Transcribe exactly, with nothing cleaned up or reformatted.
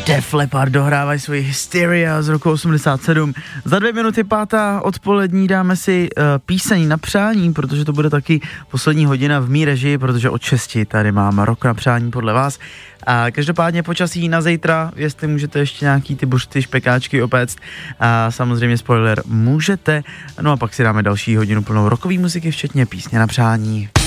Def Leppard dohrávají svoji Hysteria z roku osmdesát sedm. Za dvě minuty pátá odpolední dáme si uh, píseň na přání, protože to bude taky poslední hodina v mý režii, protože od šesti tady mám rok na přání podle vás. A každopádně počasí na zítra, jestli můžete ještě nějaký ty buřty, špekáčky opéct, a samozřejmě spoiler můžete. No a pak si dáme další hodinu plnou rockový muziky, včetně písně na přání.